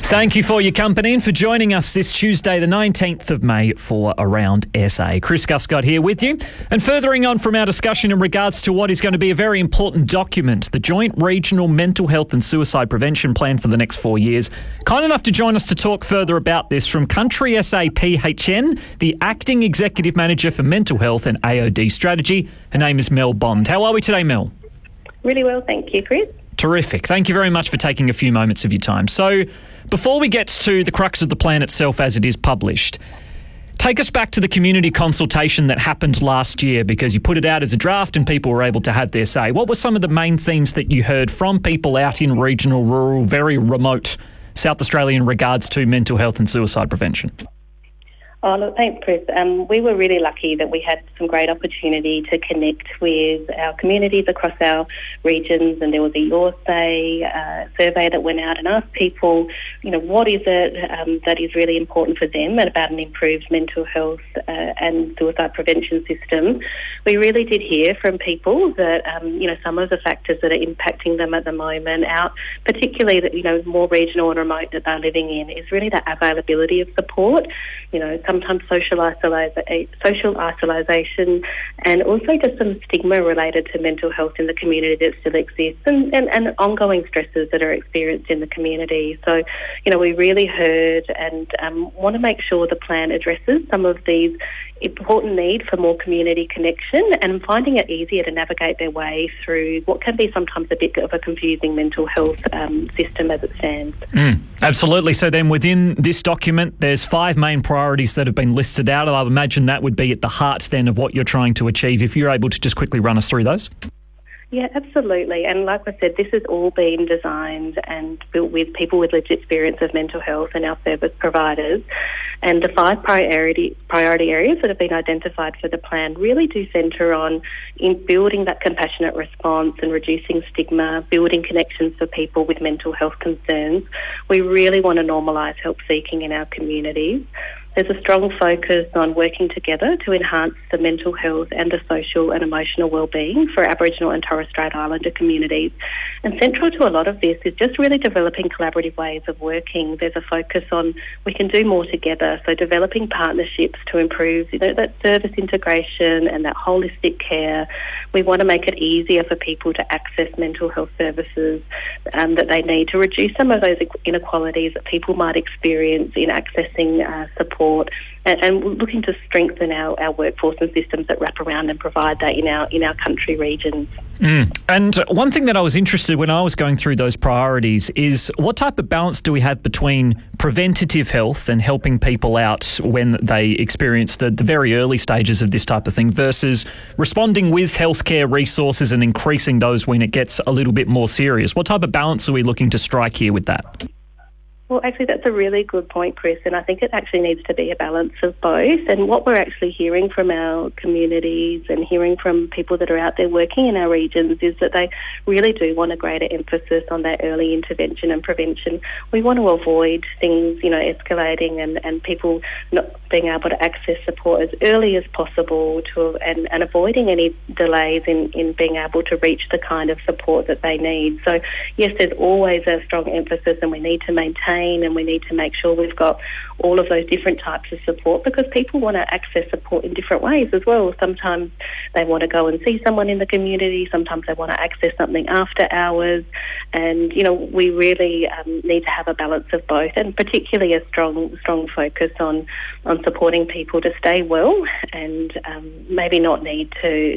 Thank you for your company and for joining us this Tuesday, the 19th of May for Around SA. Chris Guscott here with you. And furthering on from our discussion in regards to what is going to be a very important document, the Joint Regional Mental Health and Suicide Prevention Plan for the next 4 years. Kind enough to join us to talk further about this from Country SA PHN, the Acting Executive Manager for Mental Health and AOD Strategy. Her name is Mel Bond. How are we today, Mel? Really well, thank you, Chris. Terrific. Thank you very much for taking a few moments of your time. So, before we get to the crux of the plan itself as it is published, take us back to the community consultation that happened last year, because you put it out as a draft and people were able to have their say. What were some of the main themes that you heard from people out in regional, rural, very remote South Australia in regards to mental health and suicide prevention? Oh, look, thanks, Chris. We were really lucky that we had some great opportunity to connect with our communities across our regions, and there was a Your Say survey that went out and asked people, what is it that is really important for them and about an improved mental health and suicide prevention system. We really did hear from people that, some of the factors that are impacting them at the moment, particularly that, more regional and remote that they're living in, is really that availability of support. Sometimes social isolation, and also just some stigma related to mental health in the community that still exists, and ongoing stresses that are experienced in the community. So, we really heard and want to make sure the plan addresses some of these important need for more community connection and finding it easier to navigate their way through what can be sometimes a bit of a confusing mental health system as it stands. Absolutely. So then within this document, there's 5 main priorities that have been listed out. I imagine that would be at the heart then of what you're trying to achieve. If you're able to just quickly run us through those. Yeah, absolutely. And like I said, this has all been designed and built with people with lived experience of mental health and our service providers. And the 5 priority areas that have been identified for the plan really do centre on in building that compassionate response and reducing stigma, building connections for people with mental health concerns. We really want to normalise help seeking in our communities. There's a strong focus on working together to enhance the mental health and the social and emotional wellbeing for Aboriginal and Torres Strait Islander communities. And central to a lot of this is just really developing collaborative ways of working. There's a focus on we can do more together, so developing partnerships to improve that service integration and that holistic care. We want to make it easier for people to access mental health services that they need to reduce some of those inequalities that people might experience in accessing support. And looking to strengthen our workforce and systems that wrap around and provide that in our country regions. And one thing that I was interested when I was going through those priorities is what type of balance do we have between preventative health and helping people out when they experience the very early stages of this type of thing versus responding with healthcare resources and increasing those when it gets a little bit more serious? What type of balance are we looking to strike here with that? Well, actually, that's a really good point, Chris, and I think it actually needs to be a balance of both. And what we're actually hearing from our communities and hearing from people that are out there working in our regions is that they really do want a greater emphasis on that early intervention and prevention. We want to avoid things, escalating and people not being able to access support as early as possible and avoiding any delays in being able to reach the kind of support that they need. So, yes, there's always a strong emphasis, and we need to maintain and we need to make sure we've got all of those different types of support, because people want to access support in different ways as well. Sometimes they want to go and see someone in the community, sometimes they want to access something after hours, and we really need to have a balance of both, and particularly a strong focus on supporting people to stay well and maybe not need to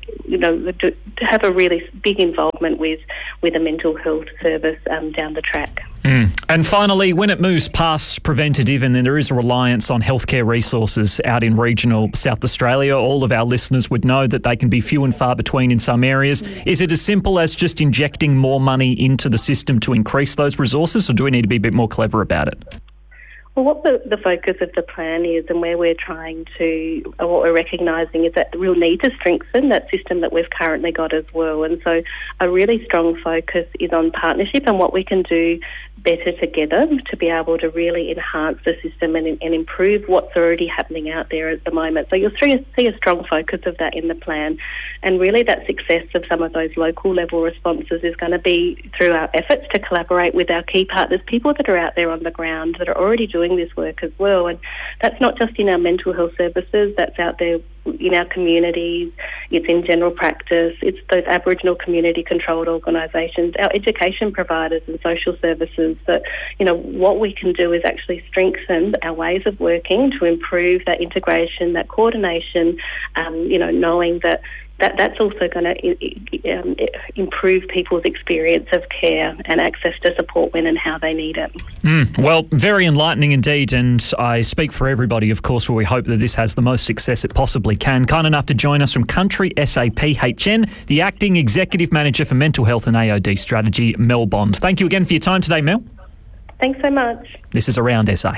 have a really big involvement with a mental health service down the track. And finally, when it moves past preventative and then there is a reliance on healthcare resources out in regional South Australia, all of our listeners would know that they can be few and far between in some areas. Is it as simple as just injecting more money into the system to increase those resources, or do we need to be a bit more clever about it? Well, what the focus of the plan is, and where we're trying to, or what we're recognising, is that the real need to strengthen that system that we've currently got as well. And so a really strong focus is on partnership and what we can do better together to be able to really enhance the system and improve what's already happening out there at the moment. So you'll see a strong focus of that in the plan, and really that success of some of those local level responses is going to be through our efforts to collaborate with our key partners, people that are out there on the ground that are already doing this work as well. And that's not just in our mental health services, that's out there in our communities, it's in general practice, it's those Aboriginal community controlled organisations, our education providers and social services, that, you know, what we can do is actually strengthen our ways of working to improve that integration, that coordination, you know, knowing that's also going to improve people's experience of care and access to support when and how they need it. Well, very enlightening indeed, and I speak for everybody, of course, where we hope that this has the most success it possibly can. Kind enough to join us from Country SAPHN, the Acting Executive Manager for Mental Health and AOD Strategy, Mel Bond. Thank you again for your time today, Mel. Thanks so much. This is Around SA.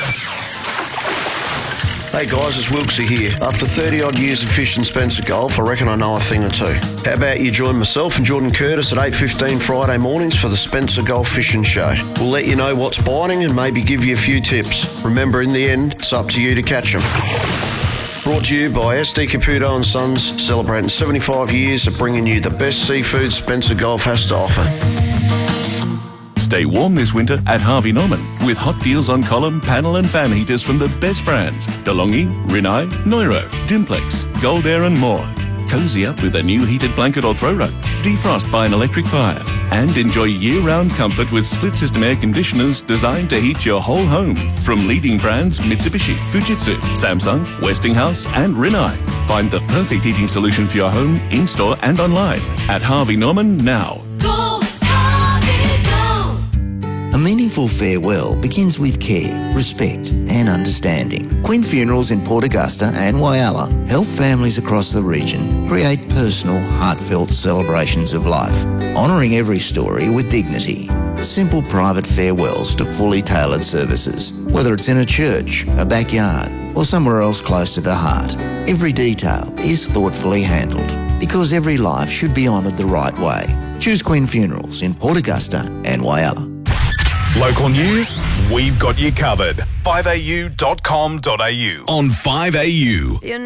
Hey guys, it's Wilkesy here. After 30 odd years of fishing Spencer Gulf, I reckon I know a thing or two. How about you join myself and Jordan Curtis at 8:15 Friday mornings for the Spencer Gulf Fishing Show. We'll let you know what's biting and maybe give you a few tips. Remember, in the end, it's up to you to catch them. Brought to you by SD Caputo & Sons, celebrating 75 years of bringing you the best seafood Spencer Gulf has to offer. Stay warm this winter at Harvey Norman with hot deals on column, panel and fan heaters from the best brands: DeLonghi, Rinnai, Neuro, Dimplex, Gold Air and more. Cozy up with a new heated blanket or throw rug. Defrost by an electric fire. And enjoy year-round comfort with split-system air conditioners designed to heat your whole home. From leading brands Mitsubishi, Fujitsu, Samsung, Westinghouse and Rinnai. Find the perfect heating solution for your home in-store and online at Harvey Norman now. A meaningful farewell begins with care, respect and understanding. Quinn Funerals in Port Augusta and Whyalla help families across the region create personal, heartfelt celebrations of life, honouring every story with dignity. Simple private farewells to fully tailored services, whether it's in a church, a backyard or somewhere else close to the heart. Every detail is thoughtfully handled because every life should be honoured the right way. Choose Quinn Funerals in Port Augusta and Whyalla. Local news, we've got you covered. 5au.com.au. On 5AU.